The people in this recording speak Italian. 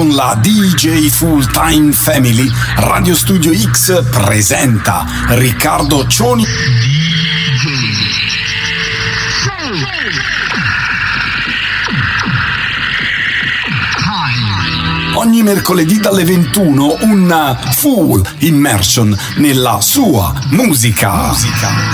con la DJ Full Time Family, Radio Studio X presenta Riccardo Cioni. Ogni mercoledì dalle 21 una full immersion nella sua musica.